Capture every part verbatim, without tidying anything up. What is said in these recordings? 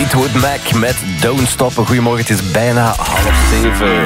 Fleetwood Mac met Don't Stop. Goedemorgen, het is bijna half zeven.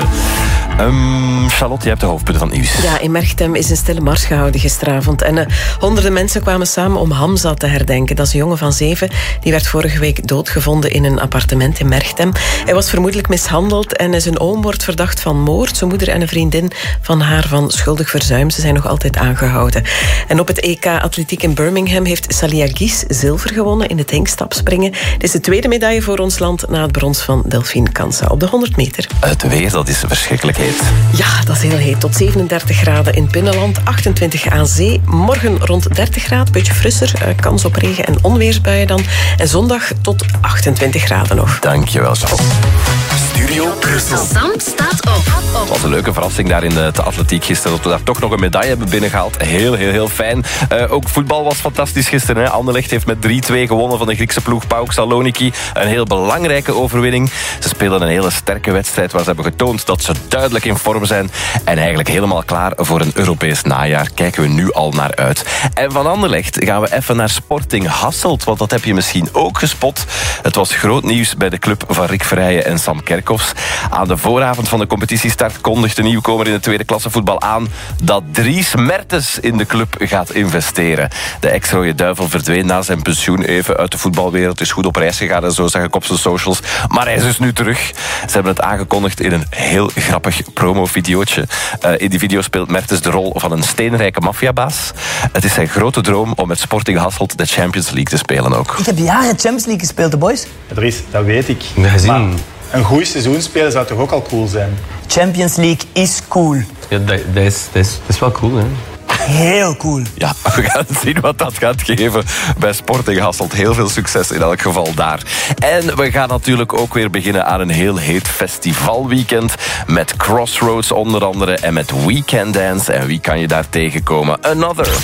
Um, Charlotte, je hebt de hoofdpunten van het nieuws. Ja, in Merchtem is een stille mars gehouden gisteravond. En uh, honderden mensen kwamen samen om Hamza te herdenken. Dat is een jongen van zeven. Die werd vorige week doodgevonden in een appartement in Merchtem. Hij was vermoedelijk mishandeld en zijn oom wordt verdacht van moord. Zijn moeder en een vriendin van haar van schuldig verzuim. Ze zijn nog altijd aangehouden. En op het E K Atletiek in Birmingham heeft Salia Gies zilver gewonnen in het hinkstapspringen. Dit is de tweede medaille voor ons land na het brons van Delphine Kansa op de honderd meter. Het weer, dat is verschrikkelijk heet. Ja, dat is heel heet. Tot zevenendertig graden in het binnenland, achtentwintig aan zee. Morgen rond dertig graden, beetje frisser. Uh, kans op regen- en onweersbuien dan. En zondag tot achtentwintig graden nog. Dankjewel, Charlotte. Studio Brussel. Sam staat op. Het was een leuke verrassing daar in de atletiek gisteren. Dat we daar toch nog een medaille hebben binnengehaald. Heel, heel, heel fijn. Uh, ook voetbal was fantastisch gisteren. Hè. Anderlecht heeft met drie twee gewonnen van de Griekse ploeg PAOK Saloniki. Een heel belangrijke overwinning. Ze spelen een hele sterke wedstrijd waar ze hebben getoond dat ze duidelijk in vorm zijn. En eigenlijk helemaal klaar voor een Europees najaar. Kijken we nu al naar uit. En van Anderlecht gaan we even naar Sporting Hasselt. Want dat heb je misschien ook gespot. Het was groot nieuws bij de club van Rick Verheijen en Sam Kerkhoffs. Aan de vooravond van de competitiestart kondigt de nieuwkomer in de tweede klasse voetbal aan dat Dries Mertens in de club gaat investeren. De ex-rode duivel verdween na zijn pensioen even uit de voetbalwereld. Is goed op reis gegaan en zo zag ik op zijn socials. Maar hij is dus nu terug. Ze hebben het aangekondigd in een heel grappig promo-videootje. Uh, in die video speelt Mertens de rol van een steenrijke maffiabaas. Het is zijn grote droom om met Sporting Hasselt de Champions League te spelen ook. Ik heb jaren Champions League gespeeld, de boys. Ja, Dries, dat weet ik. Maar een goed seizoen spelen zou toch ook al cool zijn? Champions League is cool. Ja, dat, dat, is, dat, is, dat is wel cool, hè? Heel cool. Ja, we gaan zien wat dat gaat geven bij Sporting Hasselt. Heel veel succes in elk geval daar. En we gaan natuurlijk ook weer beginnen aan een heel heet festivalweekend. Met Crossroads onder andere en met Weekend Dance. En wie kan je daar tegenkomen? Another.